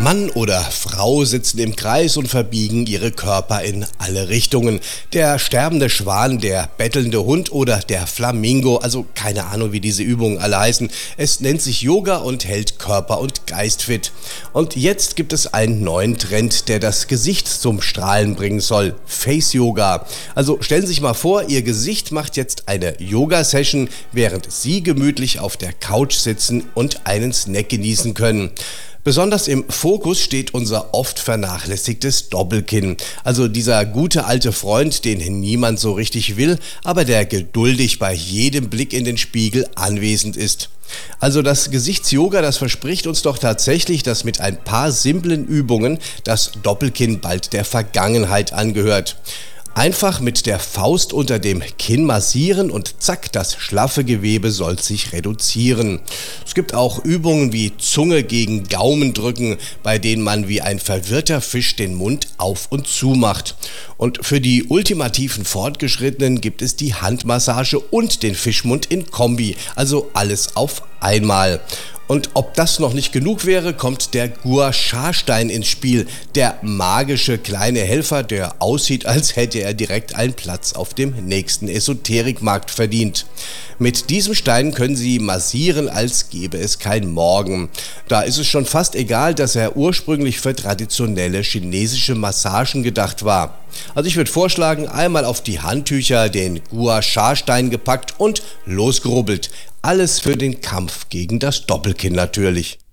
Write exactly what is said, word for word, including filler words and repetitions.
Mann oder Frau sitzen im Kreis und verbiegen ihre Körper in alle Richtungen. Der sterbende Schwan, der bettelnde Hund oder der Flamingo, also keine Ahnung, wie diese Übungen alle heißen. Es nennt sich Yoga und hält Körper und Geist fit. Und jetzt gibt es einen neuen Trend, der das Gesicht zum Strahlen bringen soll. Face Yoga. Also stellen Sie sich mal vor, Ihr Gesicht macht jetzt eine Yoga-Session, während Sie gemütlich auf der Couch sitzen und einen Snack genießen können. Besonders im Fokus steht unser oft vernachlässigtes Doppelkinn. Also dieser gute alte Freund, den niemand so richtig will, aber der geduldig bei jedem Blick in den Spiegel anwesend ist. Also das Gesichtsyoga, das verspricht uns doch tatsächlich, dass mit ein paar simplen Übungen das Doppelkinn bald der Vergangenheit angehört. Einfach mit der Faust unter dem Kinn massieren und zack, das schlaffe Gewebe soll sich reduzieren. Es gibt auch Übungen wie Zunge gegen Gaumen drücken, bei denen man wie ein verwirrter Fisch den Mund auf und zu macht. Und für die ultimativen Fortgeschrittenen gibt es die Handmassage und den Fischmund in Kombi, also alles auf einmal. Und ob das noch nicht genug wäre, kommt der Gua Sha Stein ins Spiel. Der magische kleine Helfer, der aussieht, als hätte er direkt einen Platz auf dem nächsten Esoterikmarkt verdient. Mit diesem Stein können Sie massieren, als gäbe es kein Morgen. Da ist es schon fast egal, dass er ursprünglich für traditionelle chinesische Massagen gedacht war. Also ich würde vorschlagen, einmal auf die Handtücher den Gua Sha Stein gepackt und losgerubbelt. Alles für den Kampf gegen das Doppelkinn natürlich.